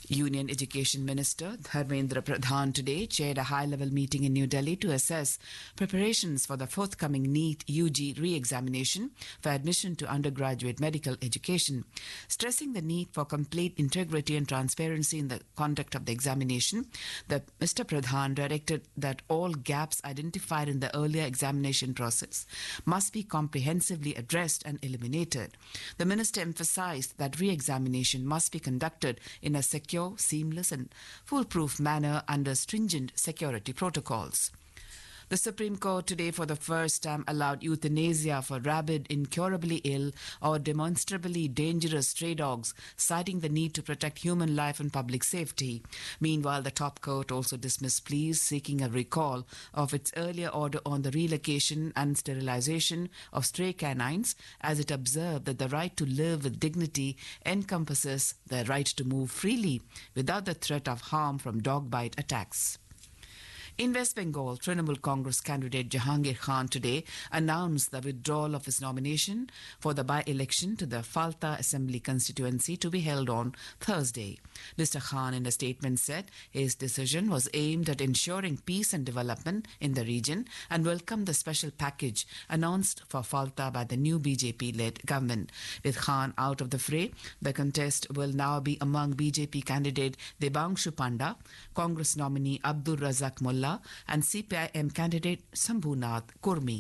Union Education Minister Dharmendra Pradhan today chaired a high-level meeting in New Delhi to assess preparations for the forthcoming NEET UG re-examination for admission to undergraduate medical education. Stressing the need for complete integrity and transparency in the conduct of the examination, Mr. Pradhan directed that all gaps identified in the earlier examination process must be comprehensively addressed and eliminated. The minister emphasized that re-examination must be conducted in a secure, seamless and foolproof manner under stringent security protocols. The Supreme Court today for the first time allowed euthanasia for rabid, incurably ill or demonstrably dangerous stray dogs, citing the need to protect human life and public safety. Meanwhile, the top court also dismissed pleas seeking a recall of its earlier order on the relocation and sterilization of stray canines, as it observed that the right to live with dignity encompasses the right to move freely without the threat of harm from dog bite attacks. In West Bengal, Trinamool Congress candidate Jahangir Khan today announced the withdrawal of his nomination for the by-election to the Falta Assembly constituency to be held on Thursday. Mr. Khan in a statement said his decision was aimed at ensuring peace and development in the region and welcomed the special package announced for Falta by the new BJP-led government. With Khan out of the fray, the contest will now be among BJP candidate Debangshu Panda, Congress nominee Abdul Razak Mullah, and CPIM candidate Sambhunath Kurmi.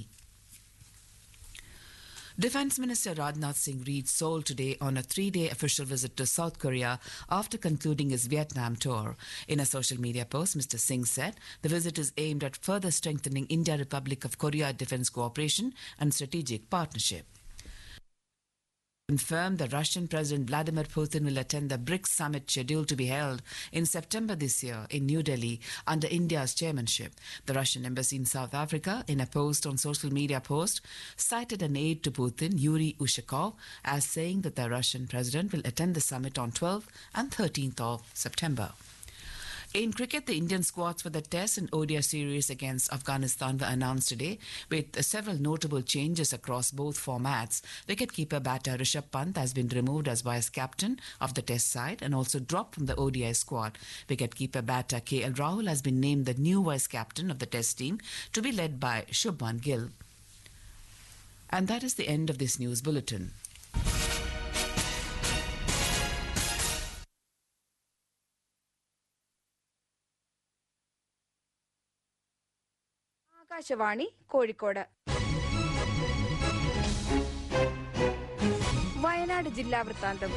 Defence Minister Rajnath Singh reached Seoul today on a 3-day official visit to South Korea after concluding his Vietnam tour. In a social media post, Mr. Singh said the visit is aimed at further strengthening India-Republic of Korea defence cooperation and strategic partnership. Confirmed that Russian President Vladimir Putin will attend the BRICS summit scheduled to be held in September this year in New Delhi under India's chairmanship. The Russian embassy in South Africa, in a post on social media post, cited an aide to Putin, Yuri Ushakov, as saying that the Russian president will attend the summit on 12th and 13th of September. In cricket, the Indian squads for the Test and ODI series against Afghanistan were announced today, with several notable changes across both formats. Wicketkeeper batter Rishabh Pant has been removed as vice captain of the Test side and also dropped from the ODI squad. Wicketkeeper batter KL Rahul has been named the new vice captain of the Test team to be led by Shubman Gill. And that is the end of this news bulletin. Akashvani Kozhikode Wayanad ജില്ലാ വൃത്താന്തം.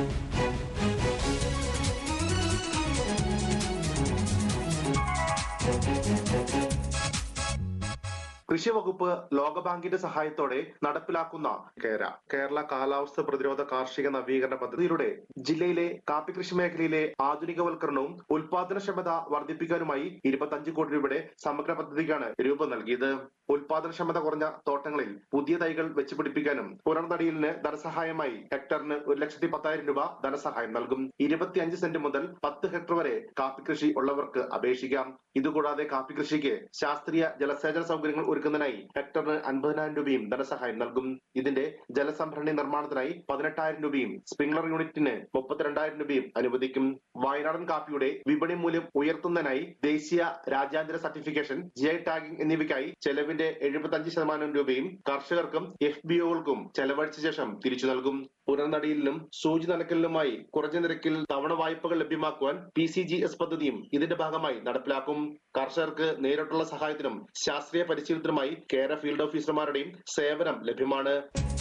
കൃഷി വകുപ്പ് ലോകബാങ്കിന്റെ സഹായത്തോടെ നടപ്പിലാക്കുന്ന കേരള കാലാവസ്ഥ പ്രതിരോധ കാർഷിക നവീകരണ പദ്ധതിയിലൂടെ ജില്ലയിലെ കാപ്പി കൃഷി മേഖലയിലെ ആധുനികവൽക്കരണവും ഉൽപാദനക്ഷമത വർദ്ധിപ്പിക്കാനുമായി 25 കോടി രൂപയുടെ സമഗ്ര പദ്ധതിക്കാണ് രൂപം നൽകിയത്. ഉൽപാദനക്ഷമത കുറഞ്ഞ തോട്ടങ്ങളിൽ പുതിയ തൈകൾ വെച്ചുപിടിപ്പിക്കാനും പുനർനടീലിന് ധനസഹായമായി ഹെക്ടറിന് 1,10,000 രൂപ ധനസഹായം നൽകും. 25 സെന്റ് മുതൽ 10 ഹെക്ടർ വരെ കാപ്പി കൃഷി ഉള്ളവർക്ക് അപേക്ഷിക്കാം. ഇതുകൂടാതെ കാപ്പി കൃഷിക്ക് ശാസ്ത്രീയ ജലസേചന സൗകര്യങ്ങൾ ഒരുക്കുന്നതിനായി ഹെക്ടറിന് 50,000 രൂപയും ധനസഹായം നൽകും. ഇതിന്റെ ജലസംഭരണി നിർമ്മാണത്തിനായി 18,000 രൂപയും സ്പ്രിംഗ്ലർ യൂണിറ്റിന് 32,000 രൂപയും അനുവദിക്കും. വയനാടൻ കാപ്പിയുടെ വിപണി മൂല്യം ഉയർത്തുന്നതിനായി ദേശീയ രാജ്യാന്തര സർട്ടിഫിക്കേഷൻ, GI ടാഗിംഗ് എന്നിവയ്ക്കായി ചെലവിന്റെ 75% രൂപയും കർഷകർക്കും FBOകൾക്കും ചെലവഴിച്ച ശേഷം തിരിച്ചു നൽകും. പുനർനടീലിനും സൂചി നനയ്ക്കലിനുമായി കുറഞ്ഞ നിരക്കിൽ തവണ വായ്പകൾ ലഭ്യമാക്കുവാൻ PCGS പദ്ധതിയും ഇതിന്റെ ഭാഗമായി നടപ്പിലാക്കും. കർഷകർക്ക് നേരിട്ടുള്ള സഹായത്തിനും ശാസ്ത്രീയ പരിശീലനത്തിനുമായി കേരള ഫീൽഡ് ഓഫീസർമാരുടെയും സേവനം ലഭ്യമാണ്.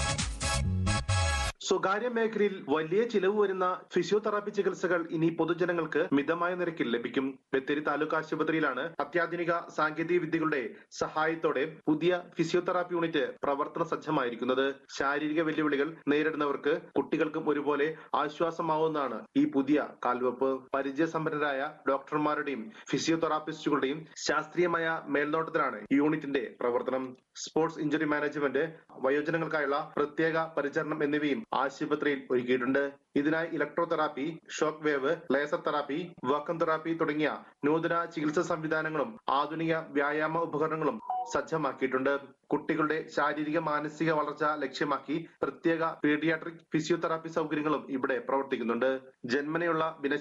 സ്വകാര്യ മേഖലയിൽ വലിയ ചിലവ് വരുന്ന ഫിസിയോതെറാപ്പി ചികിത്സകൾ ഇനി പൊതുജനങ്ങൾക്ക് മിതമായ നിരക്കിൽ ലഭിക്കും. ബത്തേരി താലൂക്ക് ആശുപത്രിയിലാണ് അത്യാധുനിക സാങ്കേതിക വിദ്യകളുടെ സഹായത്തോടെ പുതിയ ഫിസിയോതെറാപ്പി യൂണിറ്റ് പ്രവർത്തന സജ്ജമായിരിക്കുന്നത്. ശാരീരിക വെല്ലുവിളികൾ നേരിടുന്നവർക്ക് കുട്ടികൾക്കും ഒരുപോലെ ആശ്വാസമാവുന്നതാണ് ഈ പുതിയ കാൽവെപ്പ്. പരിചയസമ്പന്നരായ ഡോക്ടർമാരുടെയും ഫിസിയോതെറാപ്പിസ്റ്റുകളുടെയും ശാസ്ത്രീയമായ മേൽനോട്ടത്തിലാണ് ഈ യൂണിറ്റിന്റെ പ്രവർത്തനം. സ്പോർട്സ് ഇഞ്ചുറി മാനേജ്മെന്റ്, വയോജനങ്ങൾക്കായുള്ള പ്രത്യേക പരിചരണം എന്നിവയും ആശുപത്രിയിൽ ഒരുക്കിയിട്ടുണ്ട്. ഇതിനായി electrotherapy, shock wave, laser therapy, vacuum therapy തുടങ്ങിയ നൂതന ചികിത്സാ സംവിധാനങ്ങളും ആധുനിക വ്യായാമ ഉപകരണങ്ങളും സജ്ജമാക്കിയിട്ടുണ്ട്. കുട്ടികളുടെ ശാരീരിക മാനസിക വളർച്ച ലക്ഷ്യമാക്കി പ്രത്യേക പീഡിയാട്രിക് ഫിസിയോതെറാപ്പി സൗകര്യങ്ങളും ഇവിടെ പ്രവർത്തിക്കുന്നുണ്ട്. ജന്മനയുള്ള